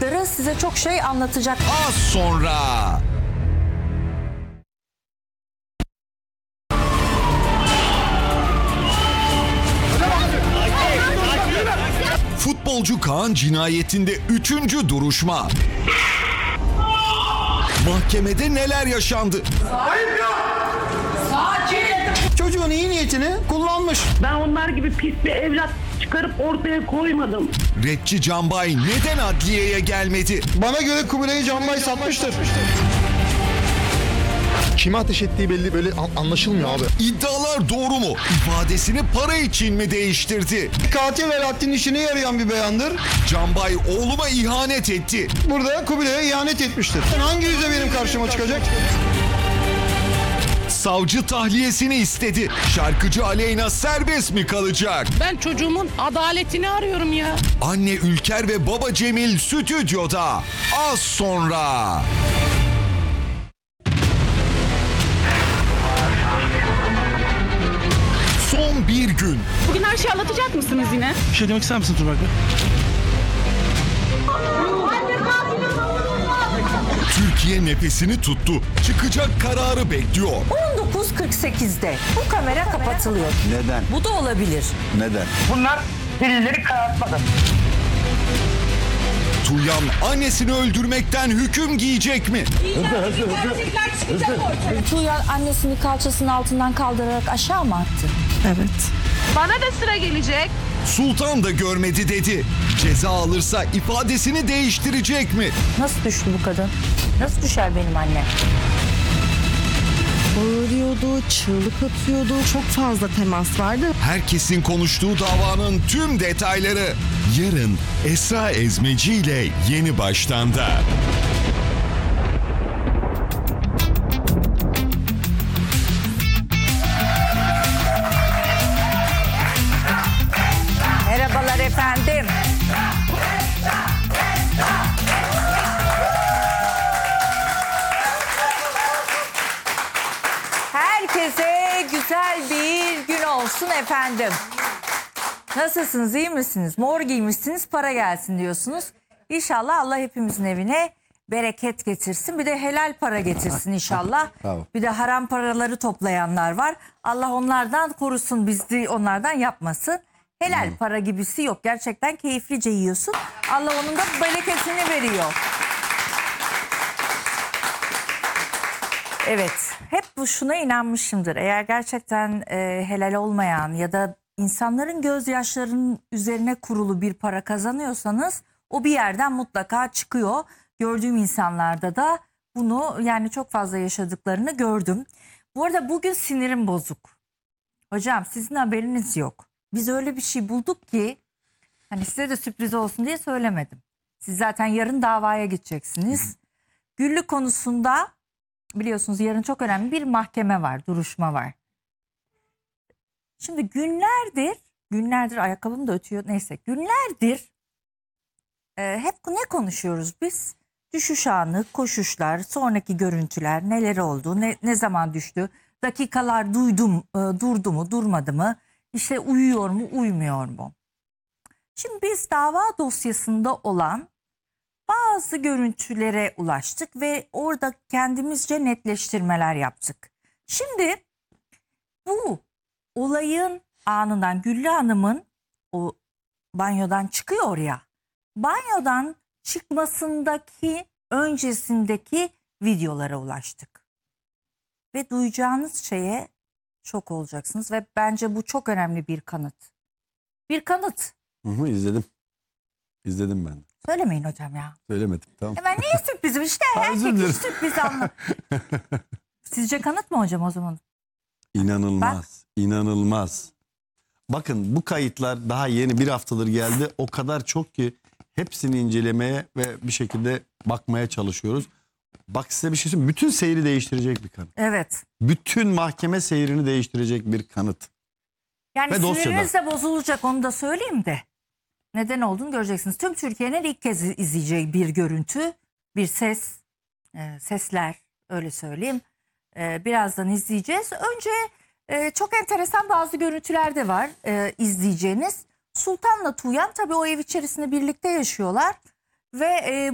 yaşadıkları size çok şey anlatacak. Az sonra. Futbolcu Kaan cinayetinde 3. duruşma. Mahkemede neler yaşandı? Çocuğun iyi niyetini kullanmış. Ben onlar gibi pis bir evlat çıkarıp ortaya koymadım. Rapçi Canbay neden adliyeye gelmedi? Bana göre Kubilay'ı Canbay satmıştır. Kime ateş ettiği belli, böyle anlaşılmıyor abi. İddialar doğru mu? İfadesini para için mi değiştirdi? Katil Velahattin'in işine yarayan bir beyandır. Canbay oğluma ihanet etti. Burada Kubilay'a ihanet etmiştir. Hangi yüzle benim karşıma çıkacak? Savcı tahliyesini istedi. Şarkıcı Aleyna serbest mi kalacak? Ben çocuğumun adaletini arıyorum ya. Anne Ülker ve baba Cemil stüdyoda. Az sonra. Son bir gün. Bugün her şeyi anlatacak mısınız yine? Bir şey demek ister misin Tuğbak Bey? Türkiye nefesini tuttu. Çıkacak kararı bekliyor. 19.48'de bu kamera kapatılıyor. Neden? Bu da olabilir. Neden? Bunlar delilleri karartmadı. Tuğyan annesini öldürmekten hüküm giyecek mi? Tuğyan annesini kalçasının altından kaldırarak aşağı mı attı? Bana da sıra gelecek. Sultan da görmedi dedi. Ceza alırsa ifadesini değiştirecek mi? Nasıl düştü bu kadın? Nasıl düşer benim annem? Bağırıyordu, çığlık atıyordu. Çok fazla temas vardı. Herkesin konuştuğu davanın tüm detayları yarın Esra Ezmeci ile Yeni Baştan'da. Merhabalar efendim. Herkese güzel bir gün olsun efendim. Nasılsınız, iyi misiniz? Mor giymişsiniz, para gelsin diyorsunuz. İnşallah Allah hepimizin evine bereket getirsin. Bir de helal para getirsin inşallah. Bravo. Bir de haram paraları toplayanlar var. Allah onlardan korusun, bizi onlardan yapmasın. Helal para gibisi yok. Gerçekten keyiflice yiyorsun. Allah onun da bereketini veriyor. Evet, hep şuna inanmışımdır. Eğer gerçekten helal olmayan ya da insanların gözyaşlarının üzerine kurulu bir para kazanıyorsanız o bir yerden mutlaka çıkıyor. Gördüğüm insanlarda da bunu yani çok fazla yaşadıklarını gördüm. Bu arada bugün sinirim bozuk. Hocam sizin haberiniz yok. Biz öyle bir şey bulduk ki hani size de sürpriz olsun diye söylemedim. Siz zaten yarın davaya gideceksiniz. Güllü konusunda biliyorsunuz yarın çok önemli bir mahkeme var, duruşma var. Şimdi günlerdir ayakkabım da ötüyor. Neyse günlerdir hep ne konuşuyoruz biz? Düşüş anı, koşuşlar, sonraki görüntüler, neler oldu, ne zaman düştü, dakikalar durdu mu, durmadı mı, işte uyuyor mu, uyumuyor mu? Şimdi biz dava dosyasında olan bazı görüntülere ulaştık ve orada kendimizce netleştirmeler yaptık. Şimdi bu olayın anından Güllü Hanım'ın o banyodan çıkıyor ya, banyodan çıkmasındaki öncesindeki videolara ulaştık. Ve duyacağınız şeye şok olacaksınız ve bence bu çok önemli bir kanıt. Bir kanıt. İzledim. İzledim ben. Söylemeyin hocam ya. Söylemedim, tamam. Ben niye sürprizim işte? Özür Erkek dilerim. hiç sürpriz anla. Sizce kanıt mı hocam o zaman? İnanılmaz. İnanılmaz. Bakın bu kayıtlar daha yeni bir haftadır geldi. O kadar çok ki hepsini incelemeye ve bir şekilde bakmaya çalışıyoruz. Bak size bir şey söyleyeyim. Bütün seyri değiştirecek bir kanıt. Evet. Bütün mahkeme seyrini değiştirecek bir kanıt. Yani Ve dosyada. siniriniz de bozulacak, onu da söyleyeyim de. Neden olduğunu göreceksiniz. Tüm Türkiye'nin ilk kez izleyeceği bir görüntü, bir ses, sesler öyle söyleyeyim. Birazdan izleyeceğiz. Önce çok enteresan bazı görüntüler de var izleyeceğiniz. Sultan'la Tuğyan tabii o ev içerisinde birlikte yaşıyorlar. Ve